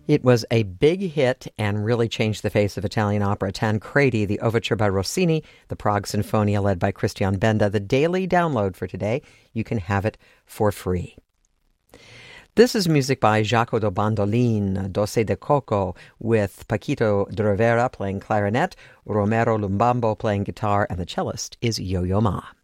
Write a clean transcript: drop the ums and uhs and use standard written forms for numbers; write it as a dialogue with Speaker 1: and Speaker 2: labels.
Speaker 1: It was a big hit and really changed the face of Italian opera. Tancredi, the overture by Rossini, the Prague Sinfonia led by Christian Benda. The daily download for today, you can have it for free. This is music by Jaco do Bandoline, Doce de Coco, with Paquito de Rivera playing clarinet, Romero Lumbambo playing guitar, and the cellist is Yo-Yo Ma.